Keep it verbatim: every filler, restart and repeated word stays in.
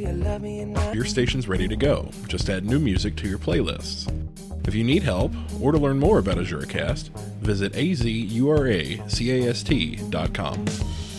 Your station's ready to go. Just add new music to your playlists. If you need help or to learn more about AzuraCast, visit azuracast dot com.